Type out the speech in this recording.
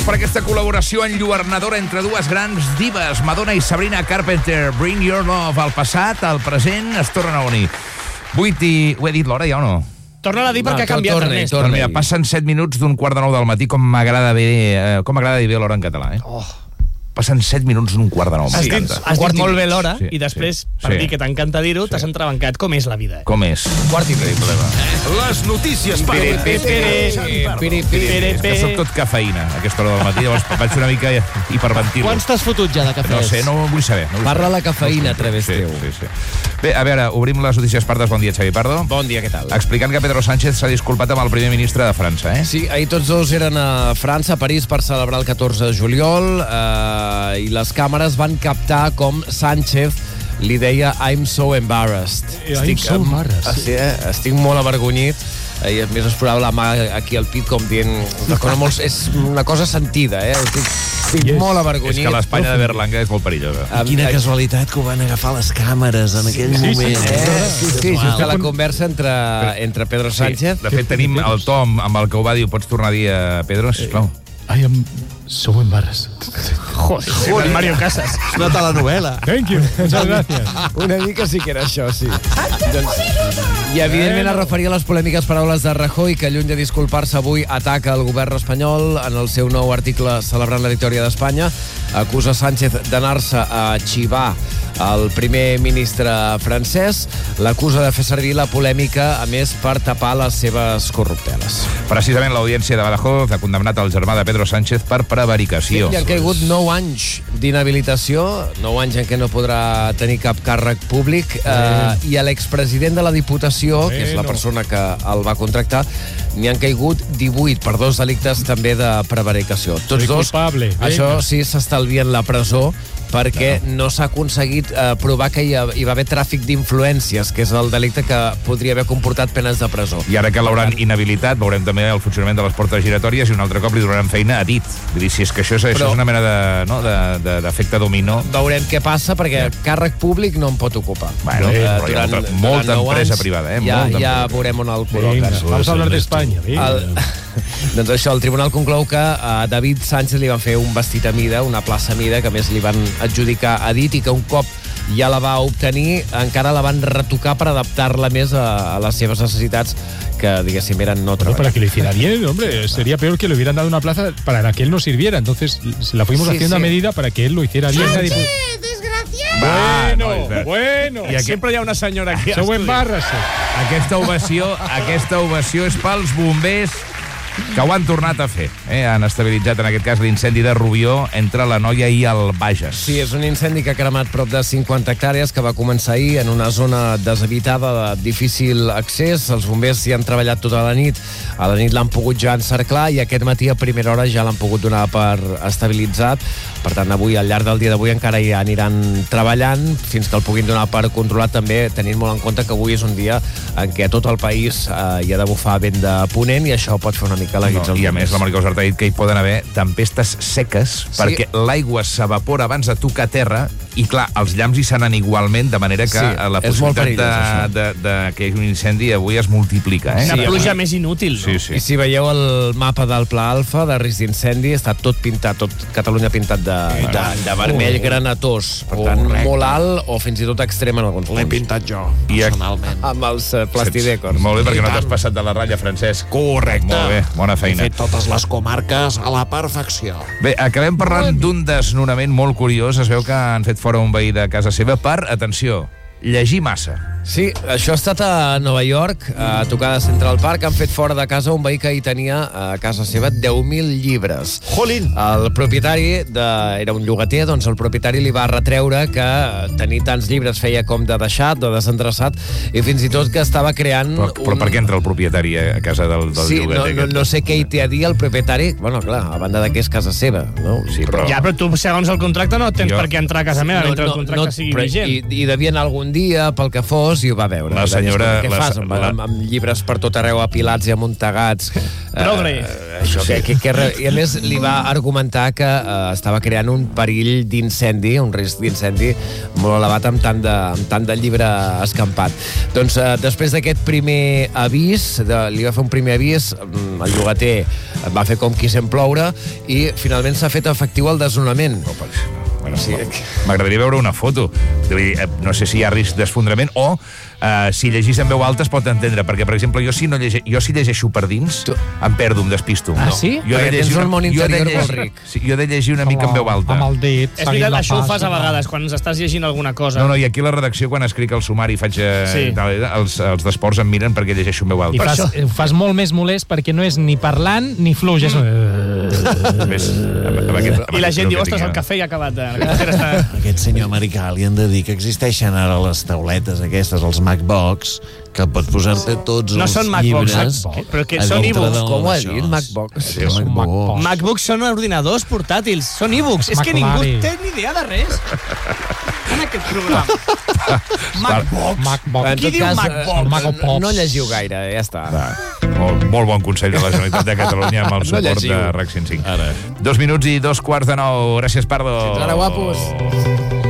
Per aquesta col·laboració enlluernadora entre dues grans divas, Madonna i Sabrina Carpenter. Bring Your Love al passat, al present, es tornen a unir. 8 i... Ho he dit l'hora ja o no? Torna-la a dir perquè ha canviat Ernest. Doncs mira, passen 7 minuts d'un 8:45 del matí, com m'agrada dir bé l'hora en català, Passen 7 minuts d'un 8:45. Has dit molt bé l'hora i després, per dir que t'encanta dir-ho, t'has entrebancat. Com és la vida? Com és? Les notícies per... Que soc tot cafeïna a aquesta hora del matí, llavors vaig una mica hiperventilo. Quants t'has fotut ja de cafès? No sé, no ho vull saber. Parla la cafeïna a través teu. Sí. Bé, a veure, obrim les notícies partes. Bon dia, Xavi Pardo. Bon dia, què tal? Explicant que Pedro Sánchez s'ha disculpat amb el primer ministre de França, Sí, ahir tots dos eren a França, a París, per celebrar el 14 de juliol, i les càmeres van captar com Sánchez li deia I'm so embarrassed. Estic molt avergonyit. I a més es posava la mà aquí al pit com dient... És una cosa sentida, Estic molt avergonyit. És que l'Espanya de Berlanga és molt perillosa. Quina casualitat que ho van agafar les càmeres en aquell moment. Sí, just a la conversa entre Pedro Sánchez. De fet, tenim el Tom amb el que ho va dir. Ho pots tornar a dir a Pedro, sisplau? I am so embarrassed. Joder, Mario Casas. És una telenovela. Thank you, muchas gracias. Una mica sí que era això, sí. I evidentment es referia a les polèmiques paraules de Rajoy, que lluny de disculpar-se avui ataca el govern espanyol en el seu nou article celebrant la victòria d'Espanya. Acusa Sánchez d'anar-se a xivar el primer ministre francès. L'acusa de fer servir la polèmica, a més, per tapar les seves corrupteles. Precisament l'Audiència de Badajoz ha condemnat el germà de Pedro Sánchez per prevaricació. Li han caigut 9 anys d'inhabilitació, 9 anys en què no podrà tenir cap càrrec públic, i a l'expresident de la Diputació, que és la persona que el va contractar, n'hi han caigut 18 per 2 delictes també de prevaricació. Tots dos, això sí, s'estalvien la presó, perquè no s'ha aconseguit provar que hi va haver tràfic d'influències, que és el delicte que podria haver comportat penes de presó. I ara que l'hauran inhabilitat, veurem també el funcionament de les portes giratòries i un altre cop li donaran feina a dit. Vull dir, si és que això és una mena d'efecte dominó. Veurem què passa, perquè càrrec públic no en pot ocupar. Bueno, però hi ha molta empresa privada, Ja veurem on el col·loquen. Vamos a hablar d'Espanya. Doncs això, el tribunal conclou que a David Sánchez li van fer un vestit a mida, una plaça a mida, que a més li van adjudicar a dit, i que un cop ja la va obtenir, encara la van retocar per adaptar-la més a les seves necessitats, que, diguéssim, eren no treballar. Para que lo hiciera bien, hombre. Sería peor que le hubieran dado una plaza para la que él no sirviera. Entonces, se la fuimos haciendo a medida para que él lo hiciera bien. Bueno. I sempre hi ha una senyora aquí. Sou embarres. Aquesta ovació és pels bombers, que ho han tornat a fer. Han estabilitzat, en aquest cas, l'incendi de Rubió entre la Noia i el Bages. Sí, és un incendi que ha cremat prop de 50 hectàrees, que va començar ahir en una zona deshabitada de difícil accés. Els bombers hi han treballat tota la nit. A la nit l'han pogut ja encerclar i aquest matí a primera hora ja l'han pogut donar per estabilitzat. Per tant, avui, al llarg del dia d'avui, encara hi aniran treballant fins que el puguin donar per controlat, també tenint molt en compte que avui és un dia en què a tot el país hi ha de bufar vent de ponent i això pot fer una mica la guitza. I a més, la Mònica Usart ha dit que hi poden haver tempestes seques, perquè l'aigua s'evapora abans de tocar terra i, clar, els llamps hi seran igualment, de manera que la possibilitat que hi hagi un incendi avui es multiplica. Una pluja més inútil, no? Sí. I si veieu el mapa del Pla Alfa de risc d'incendi, està tot pintat, tot Catalunya pintat de vermell granatós. Per tant, molt alt o fins i tot extrem en alguns punts. L'he pintat jo, personalment. Amb els plastidècors. Molt bé, perquè no t'has passat de la ratlla, Francesc. Correcte. Molt bé, bona feina. He fet totes les comarques a la perfecció. Bé, acabem parlant d'un desnonament molt curiós. Es veu que han fet fora un veí de casa seva per, atenció, llegir massa. Sí, això ha estat a Nova York, a tocar de Central Park. Han fet fora de casa un veí que hi tenia a casa seva 10.000 llibres. Jolín! El propietari, era un llogater, doncs el propietari li va retreure que tenir tants llibres feia com de deixat, de desendreçat, i fins i tot que estava creant... Però per què entra el propietari a casa del llogater? No sé què hi té a dir el propietari. Bueno, clar, a banda de que és casa seva, no? Sí, però... Ja, però tu, segons el contracte, no tens per què entrar a casa meva mentre el contracte sigui vigent. I devien algun dia, pel que fos, gos i ho va veure. La senyora... Què fas amb llibres per tot arreu apilats i amuntegats? Progre. I a més li va argumentar que estava creant un perill d'incendi, un risc d'incendi molt elevat amb tant de llibre escampat. Doncs després d'aquest primer avís, li va fer un primer avís, el llogater va fer com qui sent ploure i finalment s'ha fet efectiu el desnonament. Bueno, sí. M'agradaria veure una foto. No sé si hi ha risc d'esfondrament o si llegís en veu alta es pot entendre, perquè, per exemple, jo si llegeixo per dins, em perdo, em despisto. Ah, sí? Perquè tens un món interior molt ric. Jo he de llegir una mica en veu alta. Amb el dit. És veritat, això ho fas a vegades, quan estàs llegint alguna cosa. No, i aquí a la redacció, quan escric el sumari, faig els d'esports em miren perquè llegeixo en veu alta. I ho fas molt més molest perquè no és ni parlant ni fluix. I la gent diu, ostres, el cafè ja ha acabat. Aquest senyor americà li han de dir que existeixen ara les tauletes aquestes, els MacBooks, que pots posar-te tots els llibres. Però que són e-books. Com ho ha dit, MacBooks? MacBooks són ordinadors portàtils, són e-books. És que ningú té ni idea de res en aquest programa. MacBooks. Qui diu MacBooks? No llegiu gaire, ja està. Molt bon consell de la Generalitat de Catalunya amb el suport de RAC 105. 2 minuts i 2 quarts de 9. Gràcies, Pardo. Fins ara, guapos.